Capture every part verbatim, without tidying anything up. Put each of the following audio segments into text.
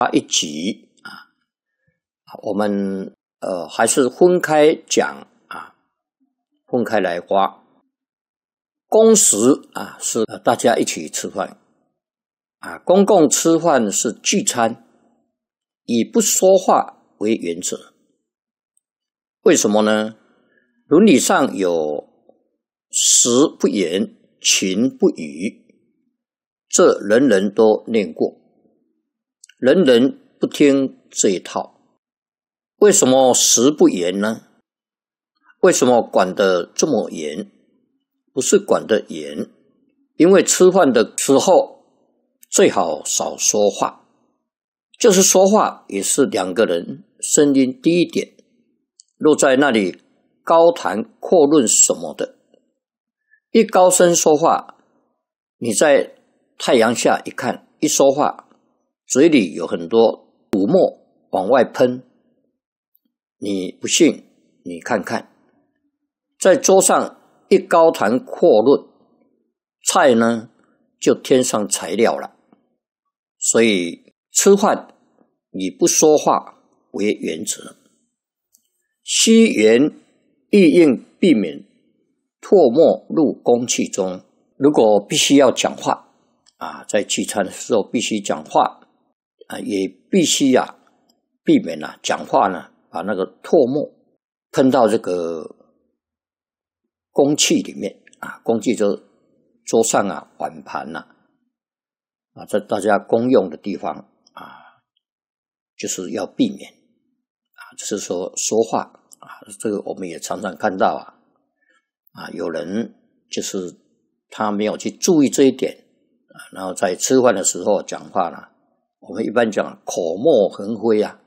一集啊，我们呃还是分开讲啊，分开来花。公食啊是大家一起吃饭啊，公共吃饭是聚餐，以不说话为原则。为什么呢？伦理上有食不言，寝不语，这人人都念过。人人不听这一套，为什么食不言呢？为什么管得这么严？不是管得严，因为吃饭的时候最好少说话，就是说话也是两个人声音低一点，若在那里高谈阔论什么的，一高声说话，你在太阳下一看，一说话嘴里有很多吐沫往外喷，你不信你看看，在桌上一高谈阔论，菜呢就添上材料了。所以吃饭以不说话为原则，吸言意应避免唾沫入空气中。如果必须要讲话啊，在聚餐的时候必须讲话啊，也必须啊避免啊讲话呢把那个唾沫喷到这个空气里面啊，空气就桌上啊碗盘啊啊，在大家公用的地方啊，就是要避免啊，就是说说话啊，这个我们也常常看到啊啊，有人就是他没有去注意这一点啊，然后在吃饭的时候讲话呢，我们一般讲口沫横飞啊，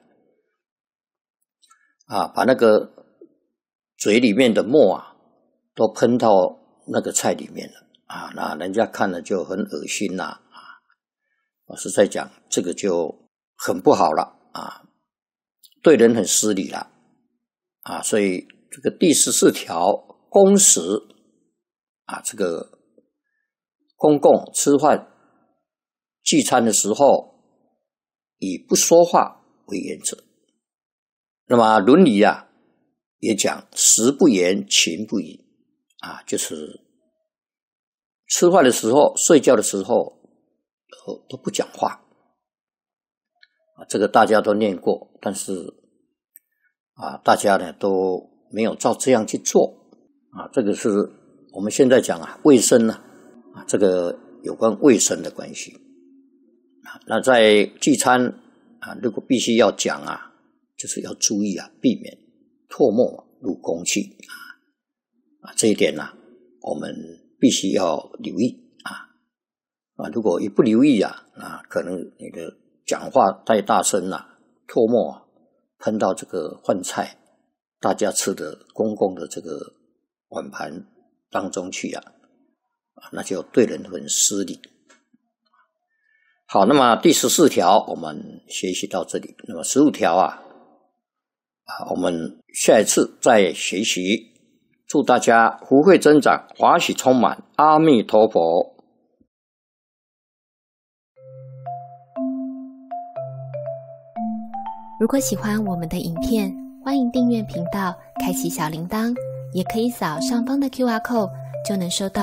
啊，把那个嘴里面的沫啊都喷到那个菜里面了啊，那人家看了就很恶心啦啊！我是在讲这个就很不好了啊，对人很失礼了啊，所以这个第十四条公食啊，这个公共吃饭聚餐的时候以不说话为原则。那么伦理啊也讲食不言，寝不语啊，就是吃饭的时候睡觉的时候都, 都不讲话啊，这个大家都念过，但是啊大家呢都没有照这样去做啊，这个是我们现在讲啊卫生呢 啊, 啊这个有关卫生的关系啊，那在聚餐啊如果必须要讲啊，就是要注意啊，避免唾沫入空气啊，这一点呢、啊，我们必须要留意啊啊！如果一不留意啊啊，可能你的讲话太大声了、啊，唾沫、啊、喷到这个饭菜，大家吃的公共的这个碗盘当中去啊，那就对人很失礼。好，那么第十四条我们学习到这里，那么十五条啊。啊，我们下一次再学习。祝大家福慧增长，华喜充满，阿弥陀佛。 如果喜欢我们的影片，欢迎订阅频道，开启小铃铛，也可以扫上方的 Q R code， 就能收到